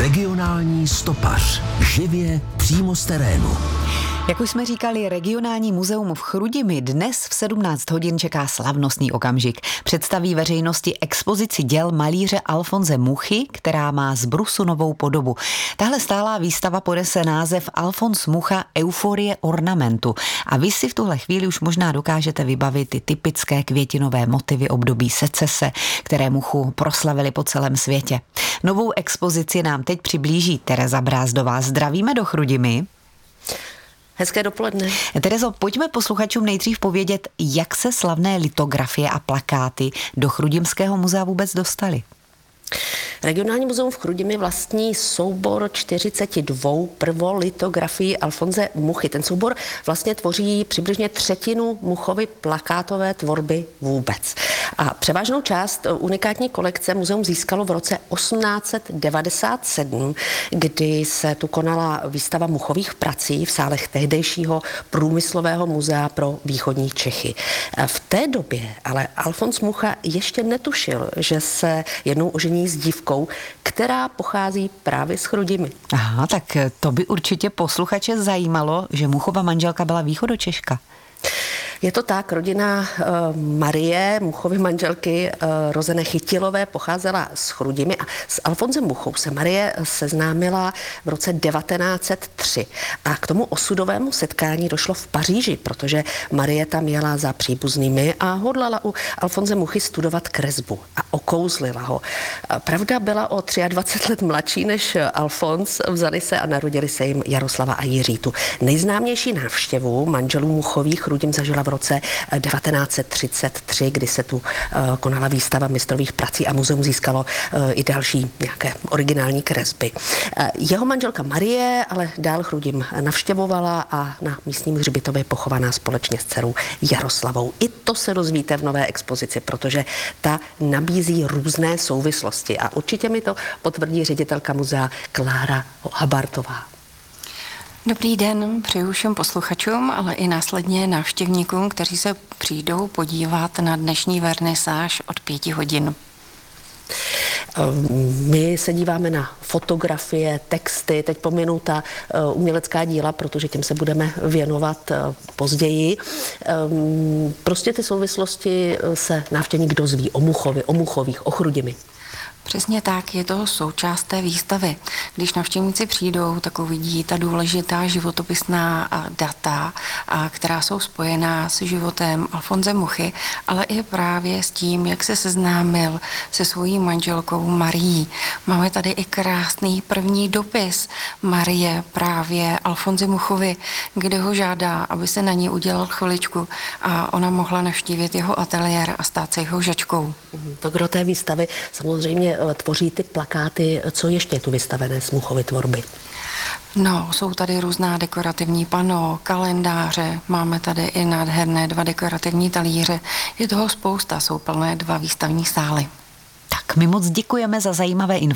Regionální stopař. Živě přímo z terénu. Jak už jsme říkali, regionální muzeum v Chrudimi dnes v 17 hodin čeká slavnostný okamžik. Představí veřejnosti expozici děl malíře Alfonse Muchy, která má zbrusu novou podobu. Tahle stálá výstava ponese název Alfons Mucha Euforie ornamentu. A vy si v tuhle chvíli už možná dokážete vybavit ty typické květinové motivy období secese, které Muchu proslavili po celém světě. Novou expozici nám teď přiblíží Tereza Brázdová. Zdravíme do Chrudimi. Hezké dopoledne. Terezo, pojďme posluchačům nejdřív povědět, jak se slavné litografie a plakáty do Chrudimského muzea vůbec dostaly. Regionální muzeum v Chrudimi vlastní soubor 42 prvolitografií Alfonse Muchy. Ten soubor vlastně tvoří přibližně třetinu Muchovy plakátové tvorby vůbec. A převážnou část unikátní kolekce muzeum získalo v roce 1897, kdy se tu konala výstava Muchových prací v sálech tehdejšího průmyslového muzea pro východní Čechy. V té době ale Alfons Mucha ještě netušil, že se jednou ožení s dívkou, která pochází právě z Chrudimi. Aha, tak to by určitě posluchače zajímalo, že Muchova manželka byla východočeška. Je to tak, rodina Marie, Muchovy manželky, rozené Chytilové, pocházela z Chrudimi a s Alfonsem Muchou se Marie seznámila v roce 1903. A k tomu osudovému setkání došlo v Paříži, protože Marie tam jela za příbuznými a hodlala u Alfonse Muchy studovat kresbu a okouzlila ho. Pravda, byla o 23 let mladší než Alfons, vzali se a narodili se jim Jaroslava a Jiří. Tu nejznámější návštěvu manželů Muchových Chrudim zažila v roce 1933, kdy se tu konala výstava mistrových prací a muzeum získalo i další nějaké originální kresby. Jeho manželka Marie ale dál Chrudim navštěvovala a na místním hřbitově pochovaná společně s dcerou Jaroslavou. I to se dozvíte v nové expozici, protože ta nabízí různé souvislosti a určitě mi to potvrdí ředitelka muzea Klára Habartová. Dobrý den, přeju všem posluchačům, ale i následně návštěvníkům, kteří se přijdou podívat na dnešní vernisáž od 5 hodin. My se díváme na fotografie, texty, teď pominu ta umělecká díla, protože těm se budeme věnovat později. Prostě ty souvislosti se návštěvník dozví o Muchovi, o Muchových, o Chrudimi. Přesně tak, je to součást té výstavy. Když navštěvníci přijdou, tak uvidí ta důležitá životopisná data, která jsou spojená s životem Alfonse Muchy, ale i právě s tím, jak se seznámil se svojí manželkou Marií. Máme tady i krásný první dopis Marie právě Alfonse Muchovi, kde ho žádá, aby se na ní udělal chviličku a ona mohla navštívit jeho ateliér a stát se jeho žačkou. To gro té výstavy samozřejmě tvoří ty plakáty. Co ještě je tu vystavené z Muchovy tvorby? No, jsou tady různá dekorativní pano, kalendáře, máme tady i nádherné 2 dekorativní talíře. Je toho spousta, jsou plné 2 výstavní sály. Tak my moc děkujeme za zajímavé informace.